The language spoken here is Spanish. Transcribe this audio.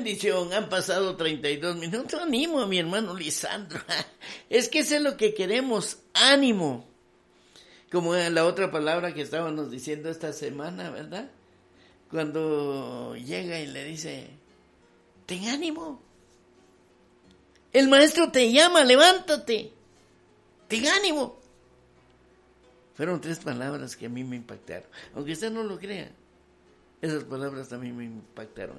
bendición! Han pasado 32 minutos. Ánimo, mi hermano Lisandro. Es que eso es lo que queremos, ánimo. Como la otra palabra que estábamos diciendo esta semana, ¿verdad? Cuando llega y le dice, ten ánimo. El maestro te llama, levántate. Ten ánimo. Fueron 3 palabras que a mí me impactaron. Aunque usted no lo crea, esas palabras también me impactaron.